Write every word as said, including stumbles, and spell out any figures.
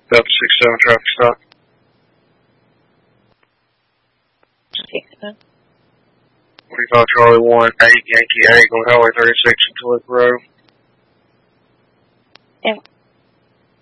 Delta six seven traffic stop. six forty-five Charlie one eight Yankee eight, going Highway thirty-six to Toledo Road. And